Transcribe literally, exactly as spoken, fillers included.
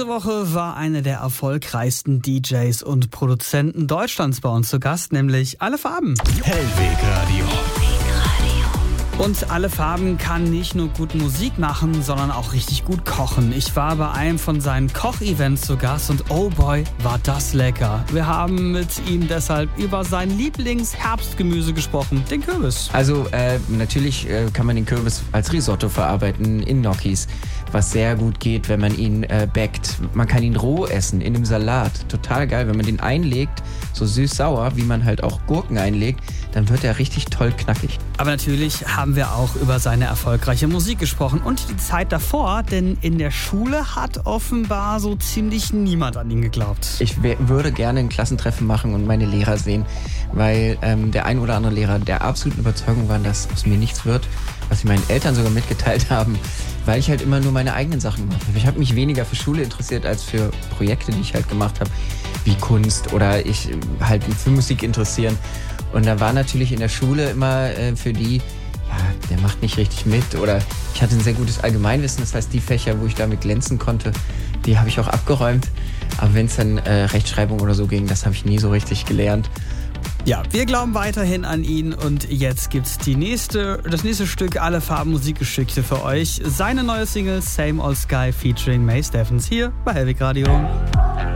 Diese Woche war einer der erfolgreichsten D Js und Produzenten Deutschlands bei uns zu Gast, nämlich Alle Farben. Hellweg Radio. Und Alle Farben kann nicht nur gut Musik machen, sondern auch richtig gut kochen. Ich war bei einem von seinen Kochevents zu Gast und oh boy, war das lecker. Wir haben mit ihm deshalb über sein Lieblingsherbstgemüse gesprochen, den Kürbis. Also äh, natürlich äh, kann man den Kürbis als Risotto verarbeiten in Gnocchis, was sehr gut geht, wenn man ihn äh, backt. Man kann ihn roh essen in einem Salat. Total geil, wenn man den einlegt, so süß-sauer, wie man halt auch Gurken einlegt, dann wird er richtig toll knackig. Aber natürlich haben wir auch über seine erfolgreiche Musik gesprochen und die Zeit davor, denn in der Schule hat offenbar so ziemlich niemand an ihn geglaubt. Ich w- würde gerne ein Klassentreffen machen und meine Lehrer sehen, weil ähm, der ein oder andere Lehrer der absoluten Überzeugung war, dass aus mir nichts wird, was sie meinen Eltern sogar mitgeteilt haben, weil ich halt immer nur meine eigenen Sachen gemacht habe. Ich habe mich weniger für Schule interessiert als für Projekte, die ich halt gemacht habe, wie Kunst oder ich halt für Musik interessieren. Und da war natürlich in der Schule immer äh, für die, ja, der macht nicht richtig mit oder ich hatte ein sehr gutes Allgemeinwissen, das heißt die Fächer, wo ich damit glänzen konnte, die habe ich auch abgeräumt. Aber wenn es dann äh, Rechtschreibung oder so ging, das habe ich nie so richtig gelernt. Ja, wir glauben weiterhin an ihn und jetzt gibt's die nächste, das nächste Stück Alle Farben Musikgeschichte für euch. Seine neue Single Same Old Sky featuring May Steffens hier bei Hellweg Radio.